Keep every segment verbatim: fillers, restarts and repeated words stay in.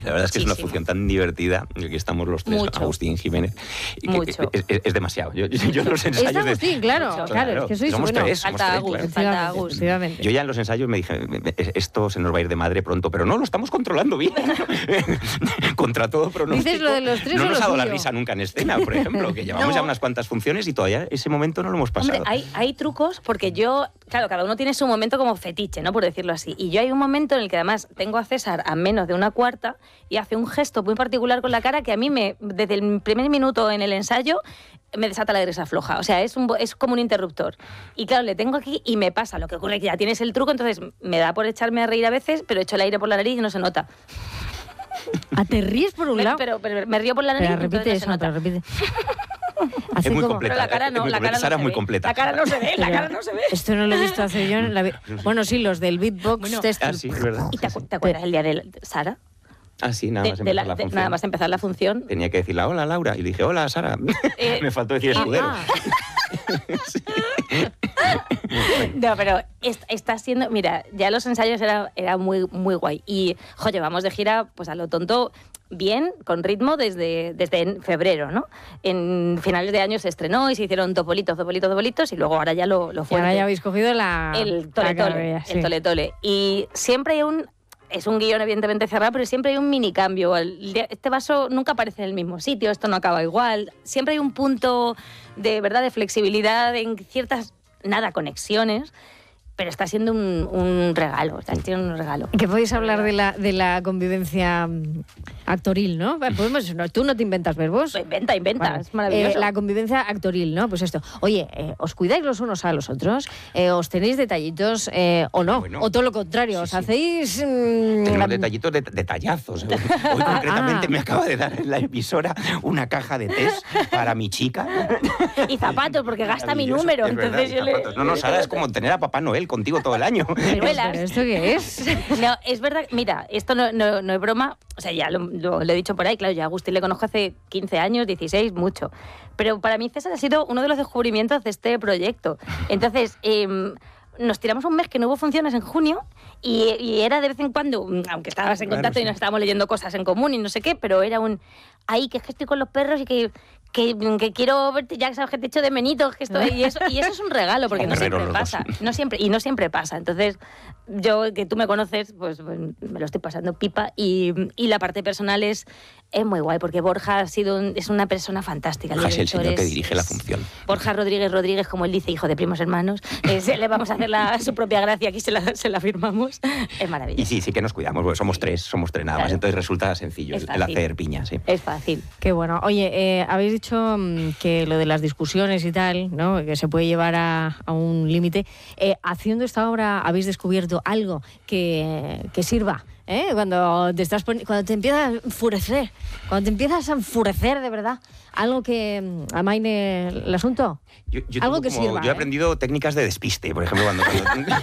La verdad es que Muchísimo. es una función tan divertida, aquí estamos los tres, Mucho. Agustín, Jiménez, y que, Mucho. que es, es, es demasiado. Yo, yo, yo en los ensayos... Es Agustín, de, claro, Mucho. claro, es que sois somos bueno. tres, somos Falta tres, Agus, claro. falta Agus. Efectivamente. Yo ya en los ensayos me dije, esto se nos va a ir de madre pronto, pero no, lo estamos controlando bien. Contra todo pronóstico. ¿Dices lo de los tres no o nos lo ha dado la suyo? risa nunca en escena, por ejemplo, que llevamos No. ya unas cuantas funciones y todavía ese momento no lo hemos pasado. Hombre, hay, hay trucos porque yo, claro, cada uno tiene su momento como fetiche, ¿no? Por decirlo así. Y yo hay un momento en el que además tengo a César a menos de una cuarta y hace un gesto muy particular con la cara que a mí me, desde el primer minuto en el ensayo, me desata la grisa floja. O sea, es, un, es como un interruptor. Y claro, le tengo aquí y me pasa. Lo que ocurre es que ya tienes el truco, entonces me da por echarme a reír a veces, pero echo el aire por la nariz y no se nota. Ah, te ríes por un Me- lado. pero, pero me río por la nariz Pero y repite entonces no eso, se pero nota. repite. Hace Es muy como- completa. Pero la cara no, es muy la completa. cara no Sara se es muy ve. completa. La cara no se ve, la Pero cara no se ve. Esto no lo he visto hacer yo en la vida. Bueno, sí, los del beatbox Bueno, test. Ah, sí, es verdad. ¿Y te, acu- te acuerdas el día de la- Sara? Ah, sí, nada De- más de la- empezar la de- función. nada más empezar la función. Tenía que decirle, hola, Laura. Y dije, hola, Sara. Eh, Me faltó decir ah, escudero. ah. No, pero es- está siendo... Mira, ya los ensayos era, era muy, muy guay. Y, joder, vamos de gira, pues a lo tonto, bien, con ritmo, desde, desde en febrero, ¿no? En finales de año se estrenó y se hicieron topolitos, topolitos, topolitos, y luego ahora ya lo, lo Y fuerte. ahora ya habéis cogido la. El la tole tole, carrera, sí. el tole tole. Y siempre hay un... Es un guión evidentemente cerrado, pero siempre hay un mini cambio. El- Este vaso nunca aparece en el mismo sitio, esto no acaba igual. Siempre hay un punto de verdad de flexibilidad en ciertas, nada, conexiones, pero está siendo un, un regalo, está siendo un regalo. Que podéis hablar de la, de la convivencia mm, actoril, ¿no? Podemos, no, tú no te inventas verbos. Inventa, inventa, Bueno, es maravilloso. eh, la convivencia actoril, ¿no? Pues esto. Oye, eh, ¿os cuidáis los unos a los otros? Eh, ¿Os tenéis detallitos eh, o no? Bueno, o todo lo contrario, sí, ¿os sí. hacéis...? mm, Tenemos la- detallitos, de, detallazos. Hoy concretamente Ah. me acaba de dar en la emisora una caja de test para mi chica. Y zapatos, porque gasta mi Maravilloso, número. es verdad, Entonces y yo le... zapatos. No, no, Sara, es como tener a Papá Noel contigo todo el año. Pero, Ciruelas. ¿pero ¿esto qué es? No, es verdad, mira, esto no, no, no es broma, o sea, ya lo, lo- lo he dicho por ahí, claro, yo a Agustín le conozco hace quince años, dieciséis, mucho, pero para mí César ha sido uno de los descubrimientos de este proyecto. Entonces, em, nos tiramos un mes que no hubo funciones en junio y, y era de vez en cuando, aunque estabas en Claro, contacto sí. y nos estábamos leyendo cosas en común y no sé qué, pero era un, ahí que es que estoy con los perros y que... Que, que quiero verte, ya sabes que te echo de menitos, que estoy, y eso, y eso es un regalo, porque no Guerreros siempre los dos. pasa, no siempre, y no siempre pasa. Entonces, yo, que tú me conoces, pues, pues, me lo estoy pasando pipa, y, y la parte personal es, es muy guay, porque Borja ha sido un- es una persona fantástica. Borja es el director señor que es- dirige la es- función. Borja Rodríguez Rodríguez, como él dice, hijo de primos hermanos, eh, se- le vamos a hacer la, su propia gracia, aquí se la, se la firmamos, es Y maravilloso. sí, sí que nos cuidamos, porque somos tres, somos tres nada más, Claro. entonces resulta sencillo Es el, el fácil. hacer piña, sí. Es fácil. Qué bueno. Oye, eh, habéis dicho mm, que lo de las discusiones y tal, ¿no? Que se puede llevar a, a un límite. Eh, haciendo esta obra, ¿habéis descubierto algo que, que sirva? ¿Eh? Cuando te estás poni- cuando te empiezas a enfurecer, cuando te empiezas a enfurecer de verdad, algo que mm, amaine el asunto. Yo, yo Algo tengo que como- sirva, yo he ¿eh? aprendido técnicas de despiste, por ejemplo, cuando, cuando,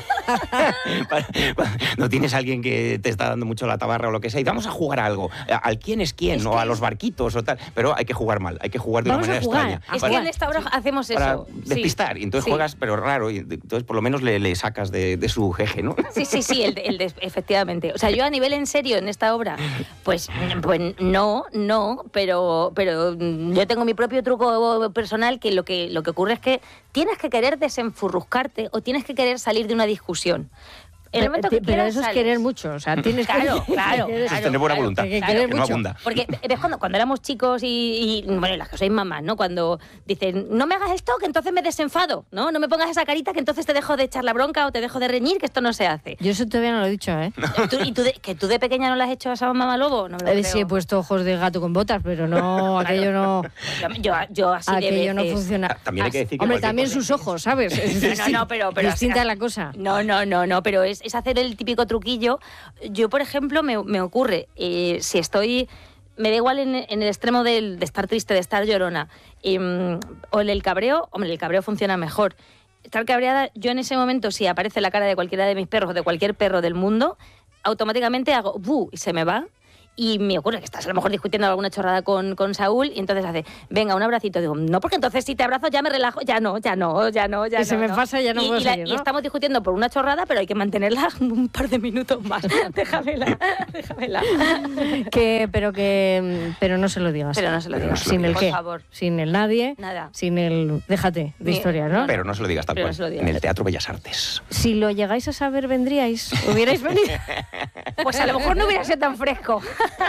cuando tienes a alguien que te está dando mucho la tabarra o lo que sea, y vamos a jugar a algo, al quién es quién, Es o que a los barquitos o tal, pero hay que jugar mal, hay que jugar de Vamos una a manera jugar, extraña. a Es para, que en esta obra hacemos para eso. sí. despistar, y entonces Sí. juegas, pero raro, y entonces por lo menos le, le sacas de, de su jeje, ¿no? Sí, sí, sí, el de- el de- efectivamente. O sea, yo a nivel en serio en esta obra, pues, pues no, no, pero, pero mm, yo tengo mi propio truco personal que lo que lo que ocurre es que tienes que querer desenfurruscarte o tienes que querer salir de una discusión. En el momento que pero quieras, eso es sales. querer mucho, o sea, tienes Claro, que... claro, que- Eso es tener buena claro, voluntad, que- que que, querer no mucho. abunda. Porque ves cuando, cuando éramos chicos y, y, bueno, las que sois mamás, ¿no? Cuando dicen, no me hagas esto, que entonces me desenfado, ¿no? No me pongas esa carita, que entonces te dejo de echar la bronca o te dejo de reñir, que esto no se hace. Yo eso todavía no lo he dicho, ¿eh? ¿Tú- ¿Y tú de, que tú de pequeña no le has hecho a esa mamá lobo? No me lo Eh, creo. Sí he puesto ojos de gato con botas, pero no, aquello no... Yo, yo, yo así de Aquello no veces. funciona. Ah, también hay que decir que Hombre, cualquier también cosa- sus ojos, ¿sabes? Es No, no, distin- no, pero- pero distinta así- la cosa. No, no, no, no, pero es, es hacer el típico truquillo. Yo, por ejemplo, me, me ocurre, eh, si estoy, me da igual en, en el extremo del- de estar triste, de estar llorona, em, o en el cabreo, hombre, el cabreo funciona mejor. Estar cabreada, yo en ese momento, si aparece la cara de cualquiera de mis perros o de cualquier perro del mundo, automáticamente hago ¡bu! Y se me va. Y me ocurre que estás a lo mejor discutiendo alguna chorrada con, con Saúl y entonces hace, venga, un abracito. Digo, no, porque entonces si te abrazo ya me relajo, ya no, ya no, ya no, ya y no. se me no. pasa ya no y, puedo y, la, seguir, ¿no? y estamos discutiendo por una chorrada, pero hay que mantenerla un par de minutos más. déjamela, déjamela. Que, pero que pero no se lo digas. Pero no se lo digas. Sin el por qué. favor. Sin el nadie. Nada. Sin el déjate de Ni- historias, ¿no? Pero no se lo digas tal Pero cual. no se lo digas. En el Teatro Bellas Artes. Si lo llegáis a saber, vendríais. ¿Hubierais venido? Pues a lo mejor no hubiera sido tan fresco.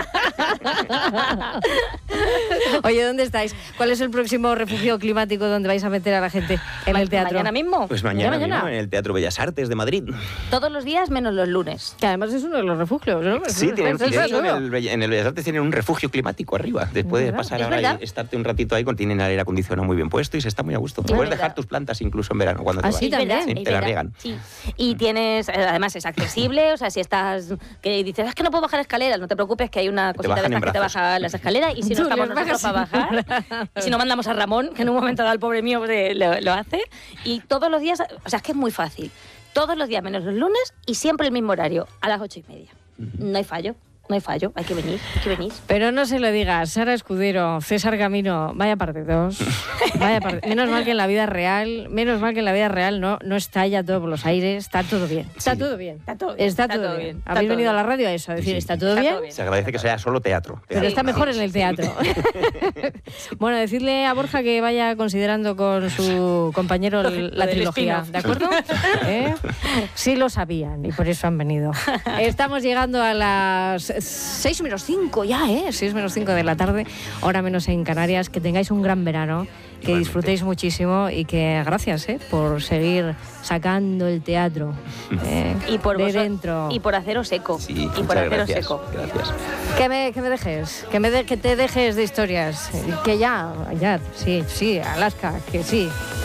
Oye, ¿dónde estáis? ¿Cuál es el próximo refugio climático donde vais a meter a la gente en Ma- el teatro? Mañana mismo. Pues mañana, mañana? mismo en el Teatro Bellas Artes de Madrid. Todos los días menos los lunes. Que además es uno de los refugios, ¿no? Sí, tienen, Es- es- de es- hecho, en, el, Bella- en el Bellas Artes tienen un refugio climático arriba. Después de ¿Verdad? pasar Es ahora verdad. y estarte un ratito ahí, con tienen el aire acondicionado muy bien puesto y se está muy a gusto. Es Puedes verdad. dejar tus plantas incluso en verano cuando Ah, te vas. sí, Es también. verdad, Sí, es te la verdad. riegan. Sí. Y tienes, eh, además es accesible, o sea, si estás, que dices, es que no puedo bajar escaleras, no te preocupes, que hay una cosita de bajan en estas que te brazos. baja las escaleras y si no Tú estamos les nosotros para bajas en bajar, y si no mandamos a Ramón, que en un momento dado el pobre mío pues, eh, lo, lo hace, y todos los días, o sea, es que es muy fácil, todos los días menos los lunes y siempre el mismo horario, a las ocho y media. No hay fallo. No hay fallo, hay que venir, hay que venir. Pero no se lo digas, Sara Escudero, César Camino, vaya parte dos. Vaya parte. Menos mal que en la vida real, menos mal que en la vida real no, no estalla todo por los aires, está todo bien. Está Sí. todo bien. Está todo bien, Está está todo todo bien. bien, está Habéis todo venido a la bien. radio a eso, a decir, Sí. ¿está todo Está bien? todo bien. Se agradece que sea solo teatro. Pero teatro. está mejor en el teatro. Bueno, decirle a Borja que vaya considerando con su compañero Lo- la lo del trilogía, spin-off. ¿de acuerdo? ¿Eh? Sí lo sabían y por eso han venido. Estamos llegando a las seis menos cinco ya, ¿eh? seis menos cinco de la tarde, hora menos en Canarias. Que tengáis un gran verano, que Igualmente. disfrutéis muchísimo y que gracias ¿eh? por seguir sacando el teatro ¿eh? Y por de vosot- dentro. y por haceros seco. Sí, y por muchas haceros gracias. seco. Gracias. Que me, que me dejes, que, me de- que te dejes de historias. Que ya, ya, sí, sí, Alaska, que sí.